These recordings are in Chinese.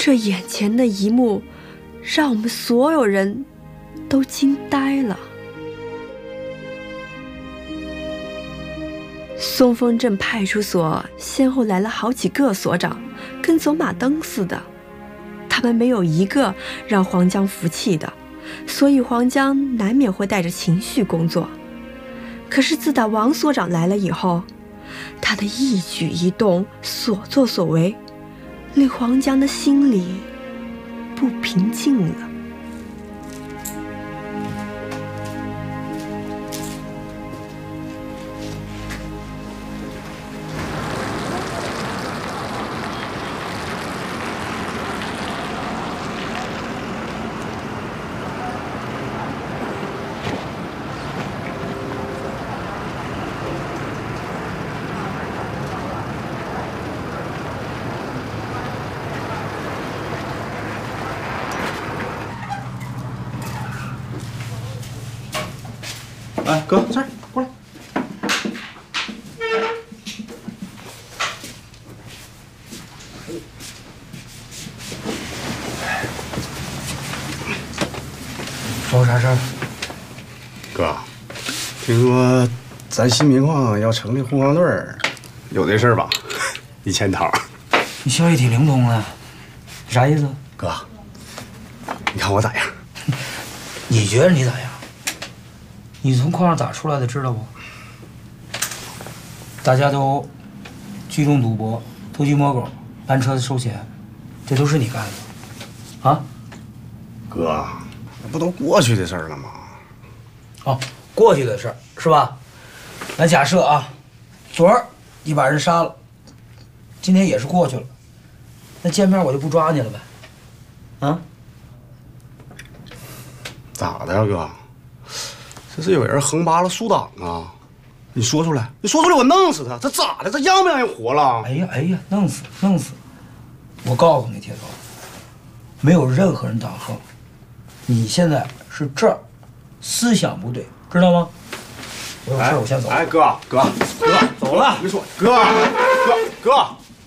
这眼前的一幕，让我们所有人都惊呆了。松风镇派出所先后来了好几个所长，跟走马灯似的，他们没有一个让黄江服气的，所以黄江难免会带着情绪工作。可是自打王所长来了以后，他的一举一动、所作所为，令黄江的心里不平静了。 哎，哥，这儿过来。找我啥事儿？ 哥，听说咱新民矿要成立护矿队儿，有这事儿吧？你牵头。 你消息挺灵通的，啥意思？ 哥，你看我咋样？ 你觉得你咋样？你从矿上咋出来的，知道不？大家都聚众赌博、偷鸡摸狗、搬车子收钱，这都是你干的，啊？ 哥，那不都过去的事儿了吗？ 哦，过去的事儿是吧？那假设啊，昨儿你把人杀了，今天也是过去了，那见面我就不抓你了呗？啊？ 咋的呀，哥？这是有人横扒了竖挡啊！你说出来，你说出来，我弄死他！他咋的？他让不让人活了？ 哎呀哎呀，弄死弄死！我告诉你，铁头，没有任何人挡横。你现在是这儿，思想不对，知道吗？我有事我先走。 哎，哥， 走了。 别说，哥。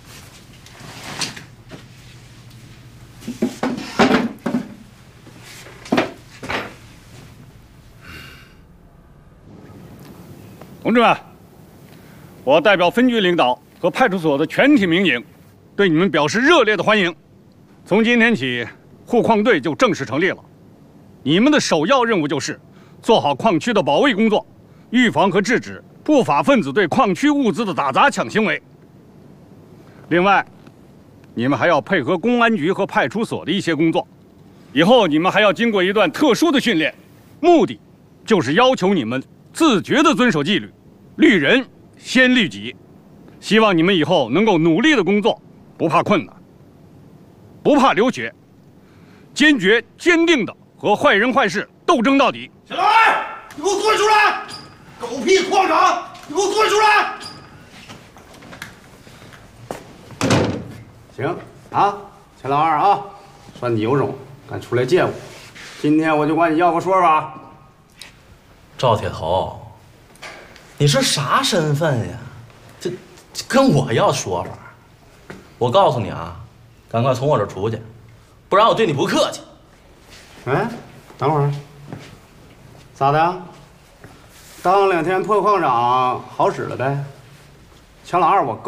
同志们，我代表分局领导和派出所的全体民警，对你们表示热烈的欢迎。从今天起，护矿队就正式成立了。你们的首要任务就是做好矿区的保卫工作，预防和制止不法分子对矿区物资的打砸抢行为。另外，你们还要配合公安局和派出所的一些工作。以后你们还要经过一段特殊的训练，目的就是要求你们自觉地遵守纪律，律人先律己。希望你们以后能够努力的工作，不怕困难，不怕流血，坚决坚定地和坏人坏事斗争到底。 小老二，你给我滚出来！狗屁矿长，你给我滚出来！行啊，钱老二啊，算你有种，敢出来见我，今天我就管你要个说法。 赵铁头，你是啥身份呀？这跟我要说法。我告诉你啊，赶快从我这儿出去，不然我对你不客气。 哎，等会儿，咋的？当2天破矿长好使了呗？钱老二，我